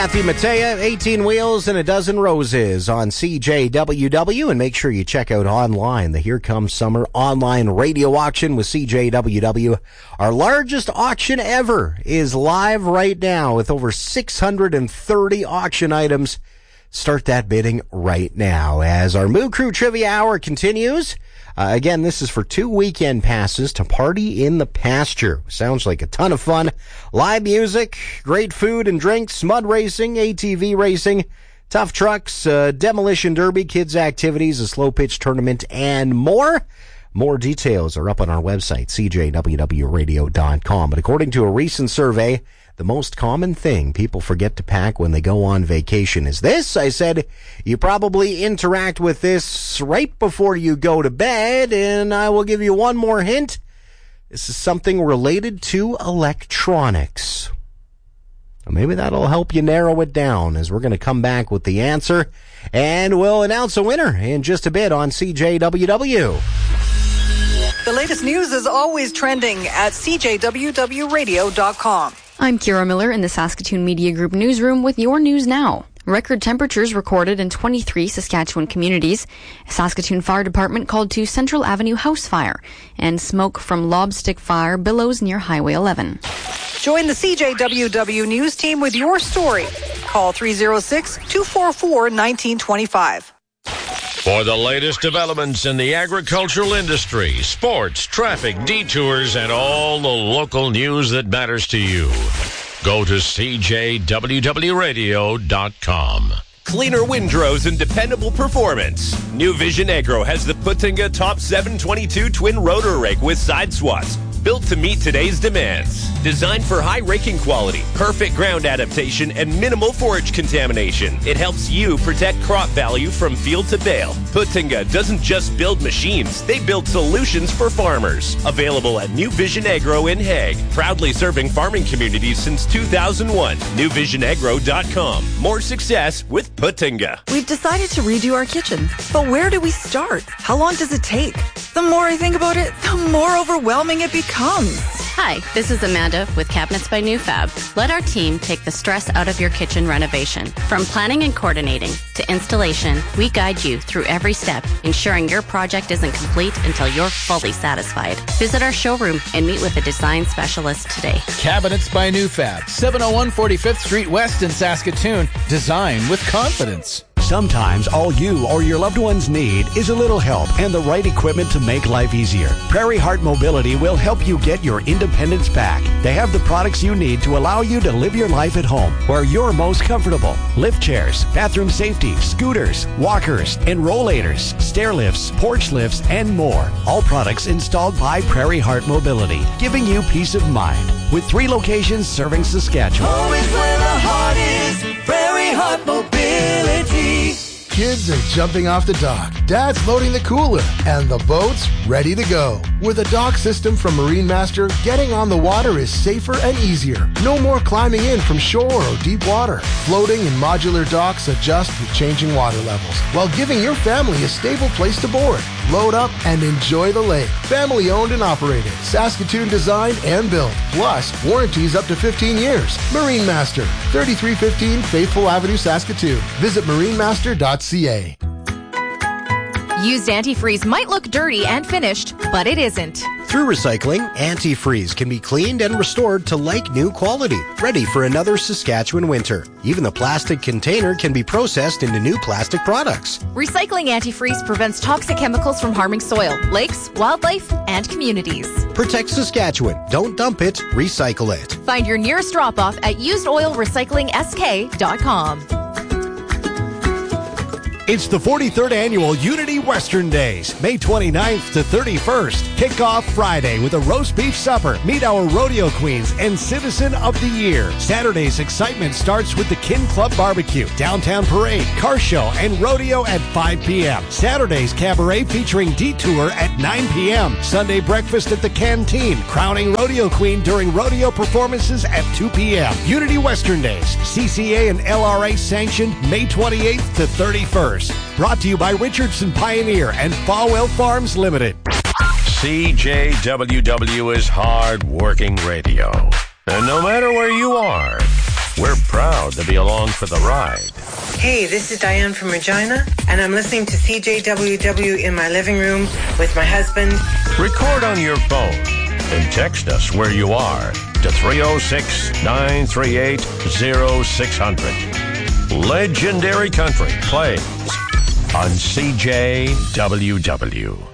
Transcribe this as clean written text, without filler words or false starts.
Matthew Matea, 18 Wheels and a Dozen Roses on CJWW. And make sure you check out online the Here Comes Summer online radio auction with CJWW. Our largest auction ever is live right now with over 630 auction items. Start that bidding right now as our Moo Crew Trivia Hour continues. Again, this is for 2 weekend passes to Party in the Pasture. Sounds like a ton of fun. Live music, great food and drinks, mud racing, ATV racing, tough trucks, demolition derby, kids activities, a slow pitch tournament, and more. More details are up on our website, cjwwradio.com. But according to a recent survey, the most common thing people forget to pack when they go on vacation is this. I said, you probably interact with this right before you go to bed, and I will give you one more hint. This is something related to electronics. Maybe that'll help you narrow it down as we're going to come back with the answer, and we'll announce a winner in just a bit on CJWW. The latest news is always trending at cjwwradio.com. I'm Kira Miller in the Saskatoon Media Group newsroom with your news now. Record temperatures recorded in 23 Saskatchewan communities. A Saskatoon Fire Department called to Central Avenue house fire, and smoke from lobstick fire billows near Highway 11. Join the CJWW news team with your story. Call 306-244-1925. For the latest developments in the agricultural industry, sports, traffic, detours, and all the local news that matters to you, go to cjwwradio.com. Cleaner windrows and dependable performance. New Vision Agro has the Putinga Top 722 twin rotor rake with side swaths, built to meet today's demands. Designed for high raking quality, perfect ground adaptation, and minimal forage contamination. It helps you protect crop value from field to bale. Putinga doesn't just build machines, they build solutions for farmers. Available at New Vision Agro in Hague. Proudly serving farming communities since 2001. NewVisionAgro.com. More success with Putinga. We've decided to redo our kitchen, but where do we start? How long does it take? The more I think about it, the more overwhelming it becomes. Hi, this is Amanda with Cabinets by New Fab. Let our team take the stress out of your kitchen renovation. From planning and coordinating to installation, we guide you through every step, ensuring your project isn't complete until you're fully satisfied. Visit our showroom and meet with a design specialist today. Cabinets by New Fab, 701 45th Street West in Saskatoon. Design with confidence. Sometimes all you or your loved ones need is a little help and the right equipment to make life easier. Prairie Heart Mobility will help you get your independence back. They have the products you need to allow you to live your life at home where you're most comfortable. Lift chairs, bathroom safety, scooters, walkers, and rollators, stair lifts, porch lifts, and more. All products installed by Prairie Heart Mobility, giving you peace of mind. With 3 locations serving Saskatchewan. Always where the heart is, Prairie Heart Mobility. Kids are jumping off the dock. Dad's loading the cooler. And the boat's ready to go. With a dock system from Marine Master, getting on the water is safer and easier. No more climbing in from shore or deep water. Floating and modular docks adjust with changing water levels, while giving your family a stable place to board. Load up and enjoy the lake. Family owned and operated. Saskatoon designed and built. Plus, warranties up to 15 years. Marine Master, 3315 Faithful Avenue, Saskatoon. Visit marinemaster.ca. Used antifreeze might look dirty and finished, but it isn't. Through recycling, antifreeze can be cleaned and restored to like-new quality, ready for another Saskatchewan winter. Even the plastic container can be processed into new plastic products. Recycling antifreeze prevents toxic chemicals from harming soil, lakes, wildlife, and communities. Protect Saskatchewan. Don't dump it, recycle it. Find your nearest drop-off at usedoilrecyclingsk.com. It's the 43rd Annual Unity Western Days, May 29th to 31st. Kick off Friday with a roast beef supper. Meet our rodeo queens and Citizen of the Year. Saturday's excitement starts with the Kin Club Barbecue, Downtown Parade, Car Show, and Rodeo at 5 p.m. Saturday's Cabaret featuring Detour at 9 p.m. Sunday breakfast at the Canteen, crowning Rodeo Queen during rodeo performances at 2 p.m. Unity Western Days, CCA and LRA sanctioned May 28th to 31st. Brought to you by Richardson Pioneer and Falwell Farms Limited. CJWW is hard-working radio. And no matter where you are, We're proud to be along for the ride. Hey, this is Diane from Regina, and I'm listening to CJWW in my living room with my husband. Record on your phone and text us where you are to 306-938-0600. Legendary Country plays on CJWW.